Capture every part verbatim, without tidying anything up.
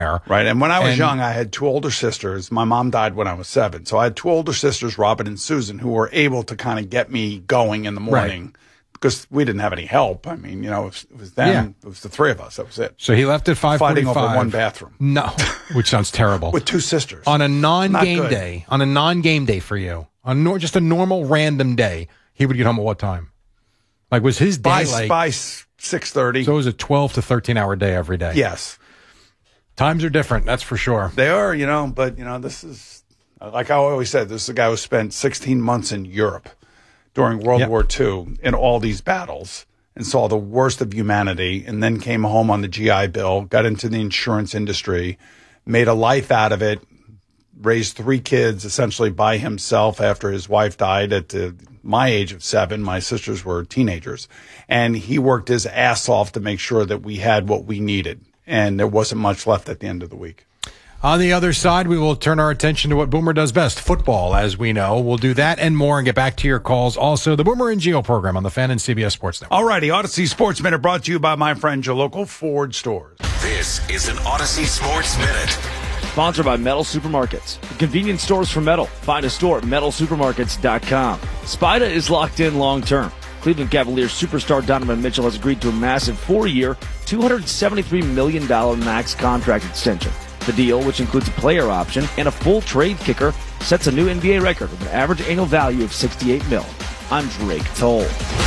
Right. And when I was and, young, I had two older sisters. My mom died when I was seven. So I had two older sisters, Robin and Susan, who were able to kind of get me going in the morning. Right. Because we didn't have any help. I mean, you know, it was, it was them. Yeah. It was the three of us. That was it. So he left at five forty-five. Fighting over one bathroom. No, which sounds terrible. With two sisters. On a non-game day, on a non-game day for you, on no, just a normal random day, he would get home at what time? Like, was his day by, like... By six thirty. So it was a twelve to thirteen hour day every day. Yes. Times are different, that's for sure. They are, you know, but, you know, this is... Like I always said, this is a guy who spent sixteen months in Europe during World yep. War Two in all these battles and saw the worst of humanity, and then came home on the G I Bill, got into the insurance industry, made a life out of it, raised three kids essentially by himself after his wife died at uh, my age of seven. My sisters were teenagers. And he worked his ass off to make sure that we had what we needed. And there wasn't much left at the end of the week. On the other side, we will turn our attention to what Boomer does best, football, as we know. We'll do that and more and get back to your calls. Also, the Boomer and Gio program on the Fan and C B S Sports Network. All righty, Odyssey Sports Minute brought to you by my friend, your local Ford stores. This is an Odyssey Sports Minute. Sponsored by Metal Supermarkets. Convenience stores for metal. Find a store at metal supermarkets dot com. Spida is locked in long term. Cleveland Cavaliers superstar Donovan Mitchell has agreed to a massive four-year, two hundred seventy-three million dollars max contract extension. The deal, which includes a player option and a full trade kicker, sets a new N B A record with an average annual value of sixty-eight mil. I'm Drake Toll.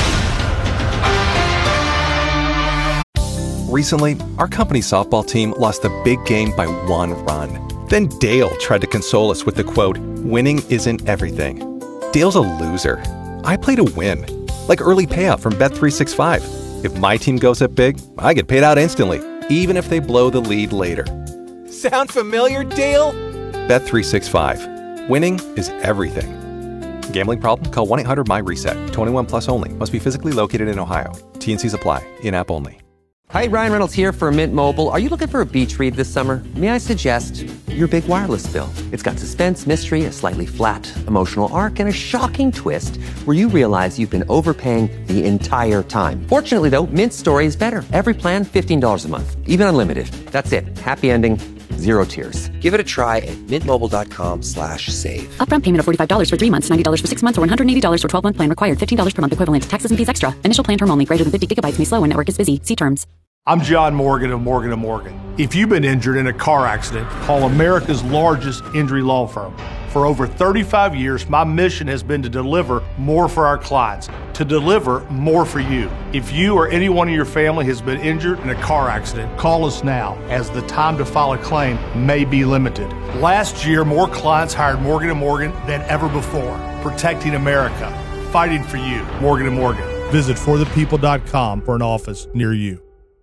Recently, our company softball team lost a big game by one run. Then Dale tried to console us with the quote, "Winning isn't everything." Dale's a loser. I play to win. Like early payout from Bet three sixty-five. If my team goes up big, I get paid out instantly, even if they blow the lead later. Sound familiar, Dale? Bet three sixty-five. Winning is everything. Gambling problem? Call one eight hundred my reset. twenty-one plus only. Must be physically located in Ohio. T N Cs apply. In-app only. Hi, Ryan Reynolds here for Mint Mobile. Are you looking for a beach read this summer? May I suggest your big wireless bill? It's got suspense, mystery, a slightly flat, emotional arc, and a shocking twist where you realize you've been overpaying the entire time. Fortunately, though, Mint's story is better. Every plan, fifteen dollars a month. Even unlimited. That's it. Happy ending. Zero tears. Give it a try at mintmobile.com slash save. Upfront payment of forty-five dollars for three months, ninety dollars for six months, or one hundred eighty dollars for twelve-month plan required. fifteen dollars per month equivalent. Taxes and fees extra. Initial plan term only. Greater than fifty gigabytes may slow when network is busy. See terms. I'm John Morgan of Morgan and Morgan. If you've been injured in a car accident, call America's largest injury law firm. For over thirty-five years, my mission has been to deliver more for our clients, to deliver more for you. If you or anyone in your family has been injured in a car accident, call us now, as the time to file a claim may be limited. Last year, more clients hired Morgan and Morgan than ever before, protecting America, fighting for you. Morgan and Morgan. Visit for the people dot com for an office near you.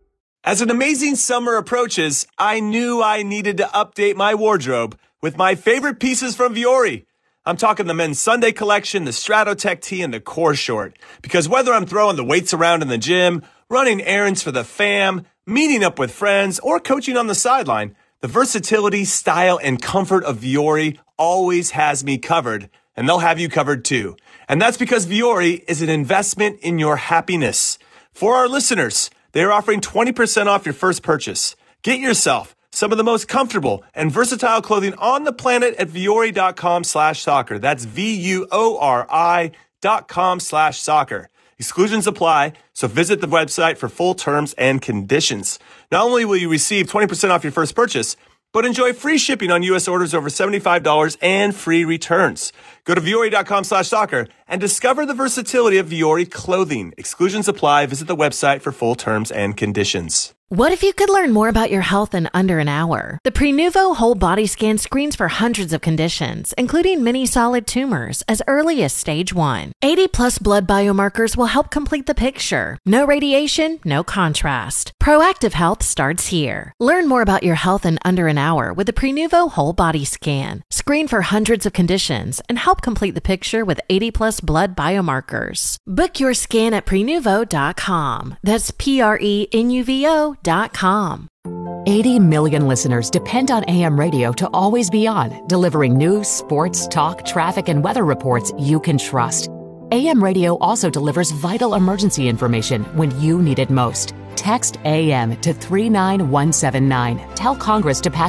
As an amazing summer approaches, I knew I needed to update my wardrobe with my favorite pieces from Vuori. I'm talking the men's Sunday collection, the Stratotech tee, and the core short. Because whether I'm throwing the weights around in the gym, running errands for the fam, meeting up with friends, or coaching on the sideline, the versatility, style, and comfort of Vuori always has me covered, and they'll have you covered too. And that's because Vuori is an investment in your happiness. For our listeners, they are offering twenty percent off your first purchase. Get yourself some of the most comfortable and versatile clothing on the planet at vuori.com slash soccer. That's V-U-O-R-I dot com slash soccer. Exclusions apply, so visit the website for full terms and conditions. Not only will you receive twenty percent off your first purchase, but enjoy free shipping on U S orders over seventy-five dollars and free returns. Go to vuori.com slash soccer and discover the versatility of Vuori clothing. Exclusions apply. Visit the website for full terms and conditions. What if you could learn more about your health in under an hour? The Prenuvo Whole Body Scan screens for hundreds of conditions, including many solid tumors, as early as stage one. eighty plus blood biomarkers will help complete the picture. No radiation, no contrast. Proactive health starts here. Learn more about your health in under an hour with the Prenuvo Whole Body Scan. Screen for hundreds of conditions and help complete the picture with eighty plus blood biomarkers. Book your scan at prenuvo dot com. That's P R E N U V O dot com. eighty million listeners depend on A M radio to always be on, delivering news, sports, talk, traffic, and weather reports you can trust. A M radio also delivers vital emergency information when you need it most. Text A M to three nine one seven nine. Tell Congress to pass